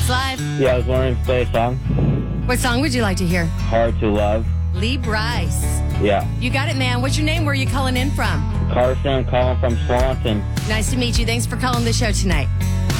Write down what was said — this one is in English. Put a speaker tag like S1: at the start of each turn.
S1: It's live.
S2: Yeah, I was wondering to play a song.
S1: What song would you like to hear?
S2: Hard to Love.
S1: Lee Bryce.
S2: Yeah.
S1: You got it, man. What's your name? Where are you calling in from?
S2: Carson, calling from Swanson.
S1: Nice to meet you. Thanks for calling the show tonight.